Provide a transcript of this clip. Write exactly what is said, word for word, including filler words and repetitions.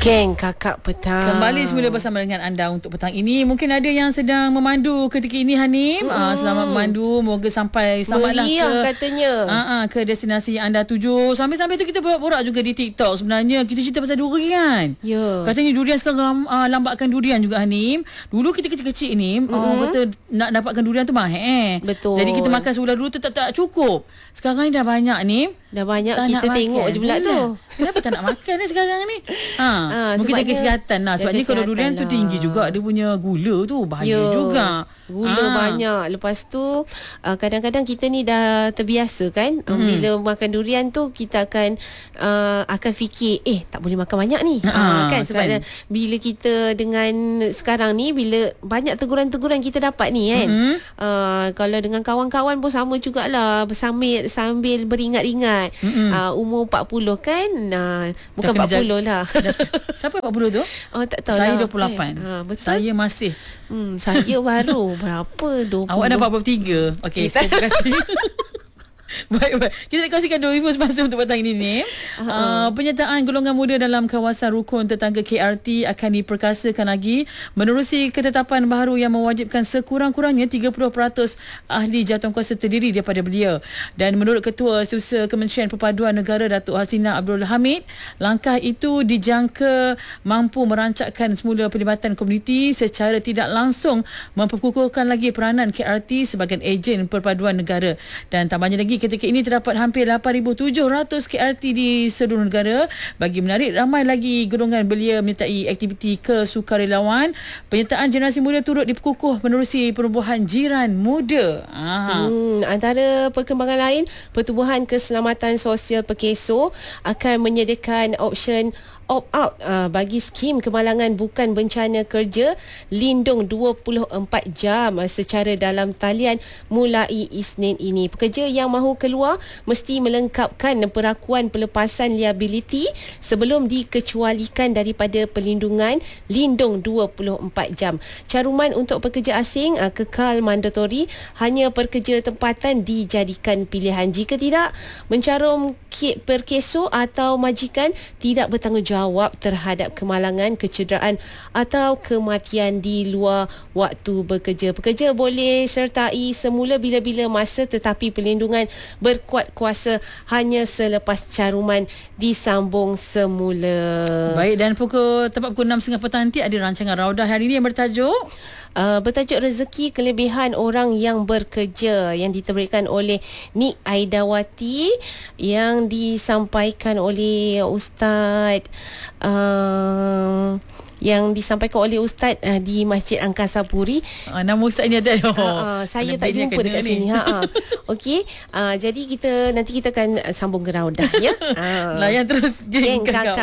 Geng Kakak Petang. Kembali semula bersama dengan anda untuk petang ini. Mungkin ada yang sedang memandu ketika ini, Hanim. Mm. Uh, selamat memandu. Moga sampai selamatlah Meriah ke katanya. Uh, uh, ke destinasi yang anda tuju. Sambil-sambil tu kita borak-borak juga di TikTok. Sebenarnya kita cerita pasal durian. Ya. Yeah. Katanya durian sekarang uh, lambatkan durian juga, Hanim. Dulu kita kecil-kecil ni, mm-hmm. uh, kata nak dapatkan durian tu mahal. Betul. Jadi kita makan sebulan dulu tu tak, tak cukup. Sekarang ni dah banyak ni. Dah banyak tak kita tengok je pula tu. Kenapa tak nak makan ni sekarang ni? Ha, ha mungkin dari kesihatan lah. Sebabnya kalau durian lah tu tinggi juga dia punya gula tu. Bahaya ya, juga. Gula ha. banyak. Lepas tu uh, kadang-kadang kita ni dah terbiasa kan. Mm-hmm. Bila makan durian tu kita akan uh, akan fikir eh tak boleh makan banyak ni. Ha, uh, kan sebab kan. Bila kita dengan sekarang ni bila banyak teguran-teguran kita dapat ni kan. Mm-hmm. Uh, kalau dengan kawan-kawan pun sama jugalah sambil sambil beringat-ingat. Mm-hmm. Uh, umur empat puluh kan. Uh, bukan empat puluh lah. Siapa empat puluh tu? Oh tak tahu saya lah. dua puluh lapan. Eh, ha, betul. Saya masih. Hmm, saya baru berapa? dua puluh. Awak dah empat puluh tiga. Okey, terima kasih. Baik, baik. Kita nak kongsikan dua info semasa untuk petang ini ni. Uh-huh. Uh, penyertaan golongan muda dalam kawasan rukun tetangga K R T akan diperkasakan lagi menerusi ketetapan baru yang mewajibkan sekurang-kurangnya tiga puluh peratus ahli jawatankuasa terdiri daripada belia. Dan menurut Ketua Setiausaha Kementerian Perpaduan Negara Datuk Hasina Abdul Hamid, langkah itu dijangka mampu merancangkan semula pelibatan komuniti secara tidak langsung memperkukuhkan lagi peranan K R T sebagai ejen perpaduan negara. Dan tambahnya lagi, ketika ini terdapat hampir lapan ribu tujuh ratus K R T di seluruh negara. Bagi menarik ramai lagi golongan belia menyertai aktiviti kesukarelawan, penyertaan generasi muda turut diperkukuh menerusi perubahan jiran muda. Hmm, antara perkembangan lain, Pertubuhan Keselamatan Sosial Perkeso akan menyediakan option opt-out uh, bagi skim kemalangan bukan bencana kerja lindung dua puluh empat jam uh, secara dalam talian mulai Isnin ini. Pekerja yang mahu keluar mesti melengkapkan perakuan pelepasan liability sebelum dikecualikan daripada perlindungan lindung dua puluh empat jam. Caruman untuk pekerja asing uh, kekal mandatori, hanya pekerja tempatan dijadikan pilihan. Jika tidak, mencarum perkeso atau majikan tidak bertanggungjawab jawab terhadap kemalangan, kecederaan atau kematian di luar waktu bekerja. Pekerja boleh sertai semula bila-bila masa, tetapi perlindungan berkuat kuasa hanya selepas caruman disambung semula. Baik, dan pukul tepat pukul enam tiga puluh petang nanti ada rancangan Raudah hari ini yang bertajuk uh, bertajuk Rezeki Kelebihan Orang yang Bekerja, yang diterbitkan oleh Nik Aidawati, yang disampaikan oleh Ustaz Uh, yang disampaikan oleh Ustaz uh, di Masjid Angkasa Puri. Uh, nama Ustaz ni ada. Oh, uh, uh, saya tak jumpa dekat ni. sini. Ha, uh. Okey, uh, jadi kita nanti kita akan sambung ke Raudah ya. Uh. Layan terus Geng Kakak, Kakak